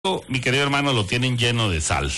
mi querido hermano, lo tienen lleno de sal.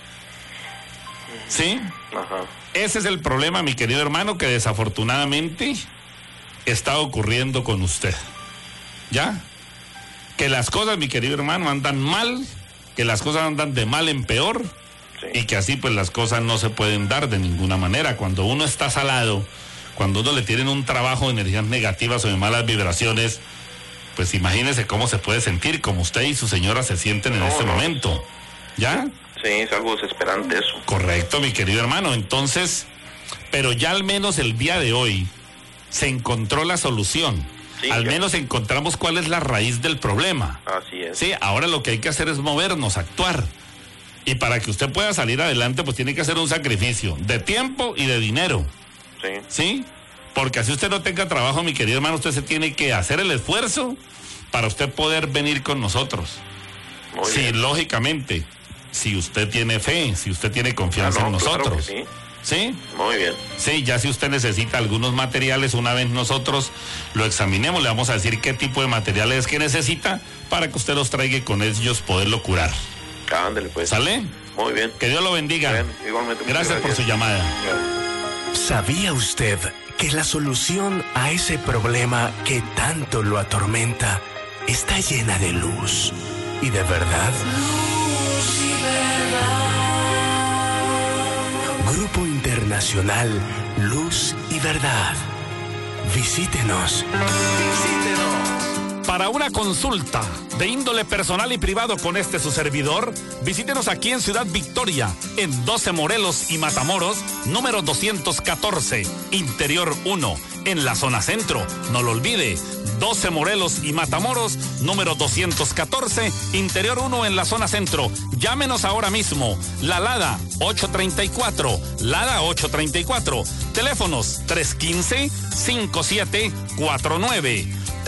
¿Sí? Ajá. Ese es el problema, mi querido hermano, que desafortunadamente está ocurriendo con usted. ¿Ya? Que las cosas, mi querido hermano, andan mal, que las cosas andan de mal en peor, Sí. y que así pues las cosas no se pueden dar de ninguna manera. Cuando uno está salado, cuando uno le tienen un trabajo de energías negativas o de malas vibraciones, pues imagínese cómo se puede sentir, como usted y su señora se sienten en este momento. ¿Ya? Sí, es algo desesperante eso. Correcto, mi querido hermano. Entonces, pero ya al menos el día de hoy se encontró la solución. Sí, al ya. menos encontramos cuál es la raíz del problema. Así es. Sí, ahora lo que hay que hacer es movernos, actuar. Y para que usted pueda salir adelante, pues tiene que hacer un sacrificio de tiempo y de dinero. Sí. ¿Sí? Porque así usted no tenga trabajo, mi querido hermano, usted se tiene que hacer el esfuerzo para usted poder venir con nosotros. Muy Sí, bien. lógicamente, si usted tiene fe, si usted tiene confianza Ah, no, en claro nosotros. que sí. ¿Sí? Muy bien. Sí, ya si usted necesita algunos materiales, una vez nosotros lo examinemos, le vamos a decir qué tipo de materiales es que necesita para que usted los traiga y con ellos poderlo curar. Ándale, pues. ¿Sale? Muy bien. Que Dios lo bendiga. Bien, igualmente. muchas Gracias por su llamada. ¿Sabía usted que la solución a ese problema que tanto lo atormenta está llena de luz y de verdad? Grupo Internacional Luz y Verdad. Visítenos. Para una consulta de índole personal y privado con su servidor, visítenos aquí en Ciudad Victoria, en 12 Morelos y Matamoros, número 214, Interior 1, en la zona centro. No lo olvide, 12 Morelos y Matamoros, número 214, Interior 1, en la zona centro. Llámenos ahora mismo, la Lada 834, Lada 834, teléfonos 315-5749.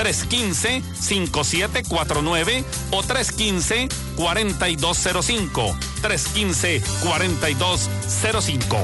315-5749 o 315-4205. 315-4205.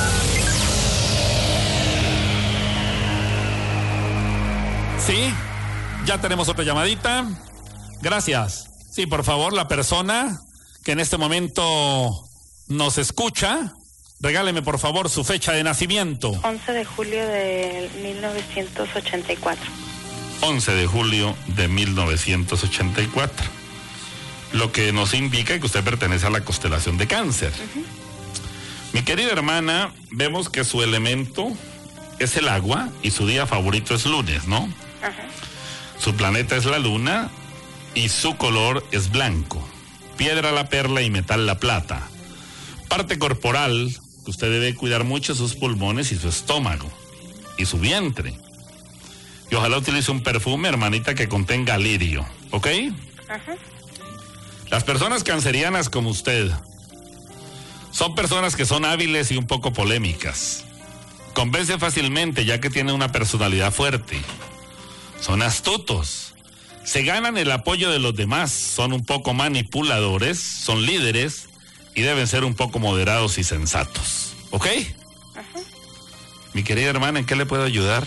Sí, ya tenemos otra llamadita. Gracias. Sí, por favor, la persona que en este momento nos escucha, regáleme por favor su fecha de nacimiento. 11 de julio de 1984. 11 de julio de 1984. Lo que nos indica que usted pertenece a la constelación de Cáncer. Mi querida hermana, vemos que su elemento es el agua y su día favorito es lunes, ¿no? Ajá. Su planeta es la luna y su color es blanco. Piedra la perla y metal la plata. Parte corporal, usted debe cuidar mucho sus pulmones y su estómago y su vientre. Y ojalá utilice un perfume, hermanita, que contenga lirio, ¿ok? Ajá. Las personas cancerianas como usted son personas que son hábiles y un poco polémicas. Convence fácilmente ya que tiene una personalidad fuerte. Son astutos. Se ganan el apoyo de los demás. Son un poco manipuladores, son líderes y deben ser un poco moderados y sensatos, ¿ok? Ajá. Mi querida hermana, ¿en qué le puedo ayudar?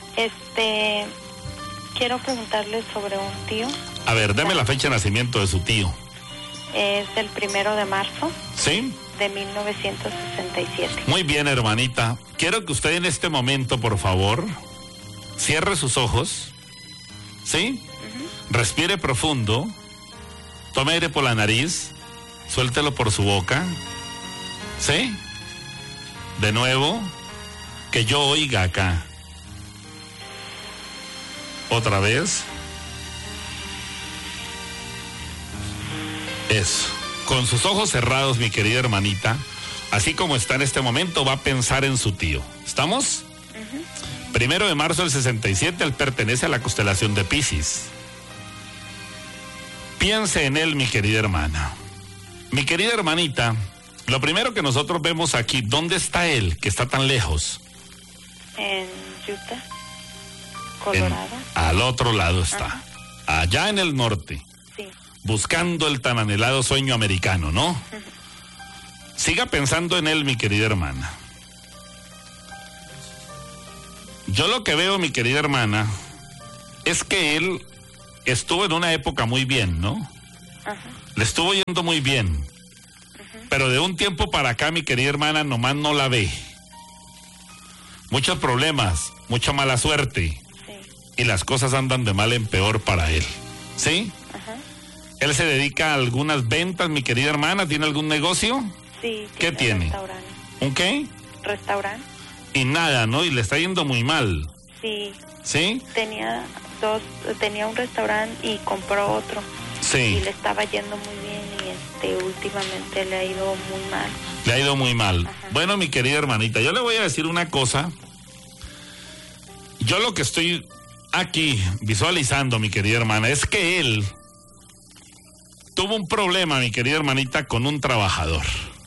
Quiero preguntarle sobre un tío. A ver, deme la fecha de nacimiento de su tío. Es del 1 de marzo ¿Sí? de 1967. Muy bien, hermanita. Quiero que usted en este momento, por favor, cierre sus ojos. ¿Sí? Respire profundo. Tome aire por la nariz. Suéltelo por su boca. ¿Sí? De nuevo. Que yo oiga acá. Otra vez. Eso. Con sus ojos cerrados, mi querida hermanita, así como está en este momento, va a pensar en su tío. ¿Estamos? 1 de marzo del 67, él pertenece a la constelación de Piscis. Piense en él, mi querida hermana. Mi querida hermanita, lo primero que nosotros vemos aquí, ¿dónde está él, que está tan lejos? En Utah, Colorado. Al otro lado está. Allá en el norte. Sí. Buscando el tan anhelado sueño americano, ¿no? Siga pensando en él, mi querida hermana. Yo lo que veo, mi querida hermana, es que él estuvo en una época muy bien, ¿no? Ajá. Le estuvo yendo muy bien. Pero de un tiempo para acá, mi querida hermana, nomás no la ve. Muchos problemas, mucha mala suerte. Sí. Y las cosas andan de mal en peor para él. ¿Sí? Ajá. Él se dedica a algunas ventas, mi querida hermana. ¿Tiene algún negocio? Sí. ¿Qué tiene? Restaurante. ¿Un qué? Restaurante. Y nada, ¿no? Y le está yendo muy mal. Sí. ¿Sí? Tenía un restaurante y compró otro. Sí. Y le estaba yendo muy bien y últimamente le ha ido muy mal. Le ha ido muy mal. Ajá. Bueno, mi querida hermanita, yo le voy a decir una cosa. Yo lo que estoy aquí visualizando, mi querida hermana, es que él tuvo un problema, mi querida hermanita, con un trabajador.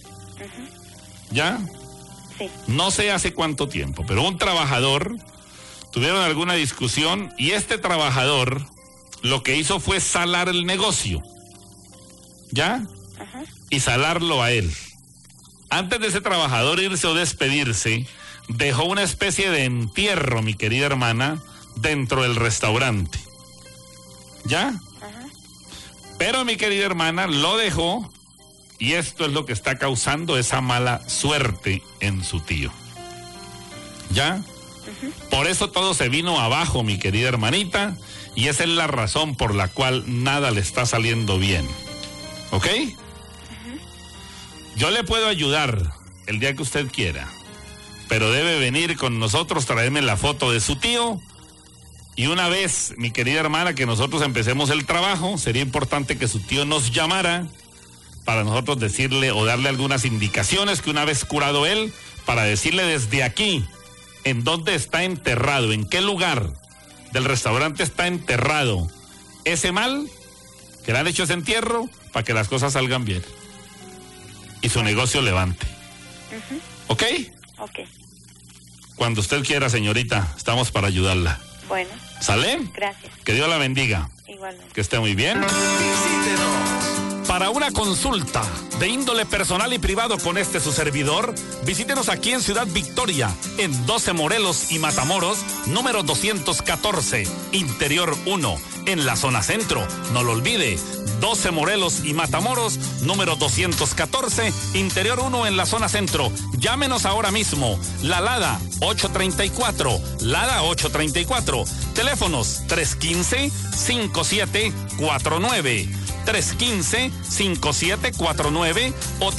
¿Ya? Sí. No sé hace cuánto tiempo, pero un trabajador, tuvieron alguna discusión y este trabajador lo que hizo fue salar el negocio. ¿Ya? Ajá. Y salarlo a él. Antes de ese trabajador irse o despedirse, dejó una especie de entierro, mi querida hermana, dentro del restaurante. ¿Ya? Ajá. Pero mi querida hermana lo dejó y esto es lo que está causando esa mala suerte en su tío. ¿Ya? Por eso todo se vino abajo, mi querida hermanita, y esa es la razón por la cual nada le está saliendo bien. ¿Ok? Yo le puedo ayudar el día que usted quiera, pero debe venir con nosotros, traerme la foto de su tío, y una vez, mi querida hermana, que nosotros empecemos el trabajo, sería importante que su tío nos llamara para nosotros decirle o darle algunas indicaciones que una vez curado él, para decirle desde aquí en dónde está enterrado, en qué lugar del restaurante está enterrado ese mal, que le han hecho ese entierro, para que las cosas salgan bien y su negocio levante. ¿Ok? Ok. Cuando usted quiera, señorita, estamos para ayudarla. Bueno. ¿Sale? Gracias. Que Dios la bendiga. Igualmente. Que esté muy bien. Para una consulta de índole personal y privado con su servidor, visítenos aquí en Ciudad Victoria, en 12 Morelos y Matamoros, número 214, Interior 1, en la zona centro. No lo olvide, 12 Morelos y Matamoros, número 214, Interior 1, en la zona centro. Llámenos ahora mismo, la Lada 834, Lada 834, teléfonos 315-5749. 315-5749 o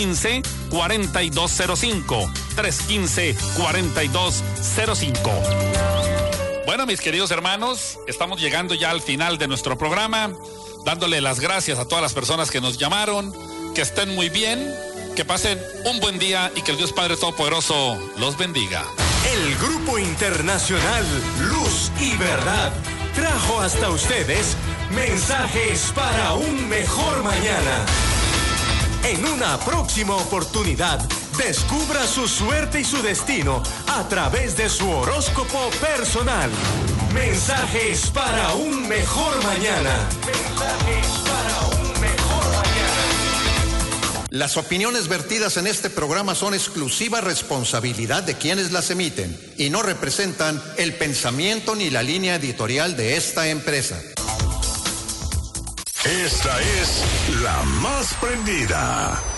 315-4205. 315-4205. Bueno, mis queridos hermanos, estamos llegando ya al final de nuestro programa, dándole las gracias a todas las personas que nos llamaron, que estén muy bien, que pasen un buen día y que el Dios Padre Todopoderoso los bendiga. El Grupo Internacional Luz y Verdad trajo hasta ustedes mensajes para un mejor mañana. En una próxima oportunidad, descubra su suerte y su destino a través de su horóscopo personal. Mensajes para un mejor mañana. Mensajes para un mejor mañana. Las opiniones vertidas en este programa son exclusiva responsabilidad de quienes las emiten y no representan el pensamiento ni la línea editorial de esta empresa. Esta es la más prendida.